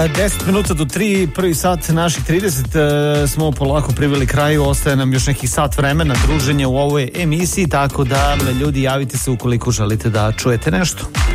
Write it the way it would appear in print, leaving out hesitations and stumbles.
10 minuta do 3, prvi sat naših 30 smo polako priveli kraju, ostaje nam još nekih sat vremena druženja u ovoj emisiji, tako da ljudi javite se ukoliko želite da čujete nešto.